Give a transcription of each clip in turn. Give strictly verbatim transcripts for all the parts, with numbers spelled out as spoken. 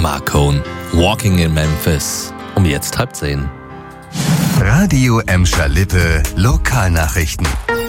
Mark Cohn, Walking in Memphis. Um jetzt halb zehn. Radio Emscher Lippe, Lokalnachrichten.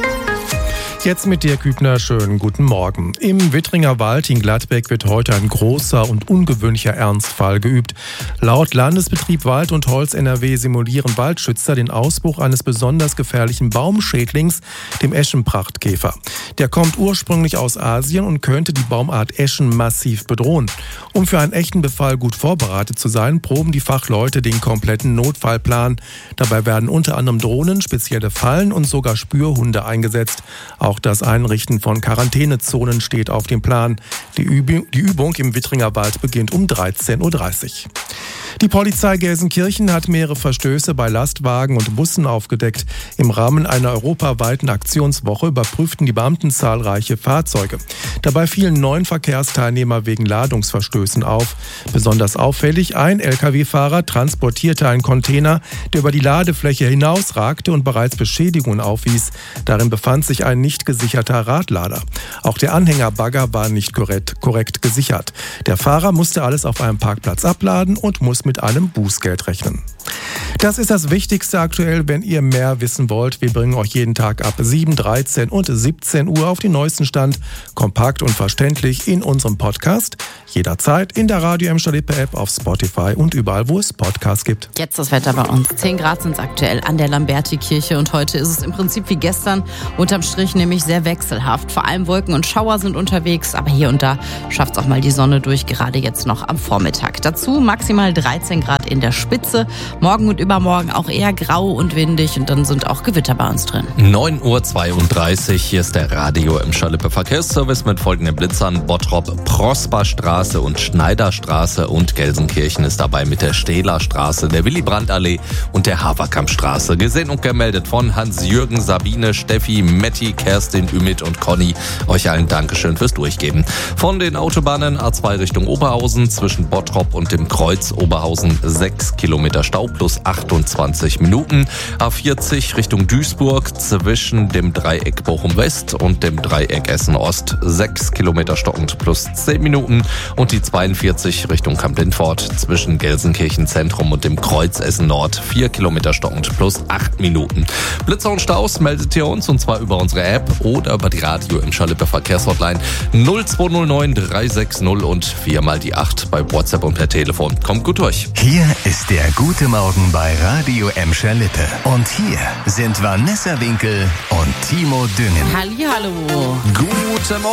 Jetzt mit dir, Kübner, schönen guten Morgen. Im Wittringer Wald in Gladbeck wird heute ein großer und ungewöhnlicher Ernstfall geübt. Laut Landesbetrieb Wald und Holz N R W simulieren Waldschützer den Ausbruch eines besonders gefährlichen Baumschädlings, dem Eschenprachtkäfer. Der kommt ursprünglich aus Asien und könnte die Baumart Eschen massiv bedrohen. Um für einen echten Befall gut vorbereitet zu sein, proben die Fachleute den kompletten Notfallplan. Dabei werden unter anderem Drohnen, spezielle Fallen und sogar Spürhunde eingesetzt. Auch das Einrichten von Quarantänezonen steht auf dem Plan. Die Übung, die Übung im Wittringer Wald beginnt um dreizehn Uhr dreißig. Die Polizei Gelsenkirchen hat mehrere Verstöße bei Lastwagen und Bussen aufgedeckt. Im Rahmen einer europaweiten Aktionswoche überprüften die Beamten zahlreiche Fahrzeuge. Dabei fielen neun Verkehrsteilnehmer wegen Ladungsverstößen auf. Besonders auffällig, ein L K W-Fahrer transportierte einen Container, der über die Ladefläche hinausragte und bereits Beschädigungen aufwies. Darin befand sich ein nicht gesicherter Radlader. Auch der Anhängerbagger war nicht korrekt, korrekt gesichert. Der Fahrer musste alles auf einem Parkplatz abladen und muss mit einem Bußgeld rechnen. Das ist das Wichtigste aktuell. Wenn ihr mehr wissen wollt, wir bringen euch jeden Tag ab sieben, dreizehn und siebzehn Uhr auf den neuesten Stand, kompakt und verständlich in unserem Podcast. Jederzeit in der Radio Emscher Lippe App, auf Spotify und überall, wo es Podcasts gibt. Jetzt das Wetter bei uns. zehn Grad sind es aktuell an der Lamberti-Kirche und heute ist es im Prinzip wie gestern, unterm Strich nämlich sehr wechselhaft. Vor allem Wolken und Schauer sind unterwegs, aber hier und da schafft es auch mal die Sonne durch, gerade jetzt noch am Vormittag. Dazu maximal dreizehn Grad in der Spitze. Morgen und übermorgen auch eher grau und windig und dann sind auch Gewitter bei uns drin. neun Uhr zweiunddreißig, hier ist der Radio Emscher Lippe Verkehrsservice mit folgenden Blitzern. Bottrop, Prosperstraße und Schneiderstraße und Gelsenkirchen ist dabei mit der Stählerstraße, der Willy-Brandt-Allee und der Haverkampstraße. Gesehen und gemeldet von Hans-Jürgen, Sabine, Steffi, Metti, Kerstin, Ümit und Conny. Euch allen Dankeschön fürs Durchgeben. Von den Autobahnen A zwei Richtung Oberhausen zwischen Bottrop und dem Kreuz Oberhausen sechs Kilometer Stau plus achtundzwanzig Minuten. A vierzig Richtung Duisburg zwischen dem Dreieck Bochum West und dem Dreieck Essen Ost sechs Kilometer stockend plus zehn Minuten. Und die zweiundvierzig Richtung Kamp-Lindfort zwischen Gelsenkirchen Zentrum und dem Kreuz Essen Nord vier Kilometer stockend plus acht Minuten. Blitzer und Staus meldet ihr uns und zwar über unsere App oder über die Radio Emscher Lippe Verkehrshotline null zwei null neun drei sechs null und viermal die acht bei WhatsApp und per Telefon. Kommt gut durch. Hier ist der gute Morgen bei Radio Emscher Lippe. Und hier sind Vanessa Winkel und Timo Düngen. Hallihallo. Guten Morgen.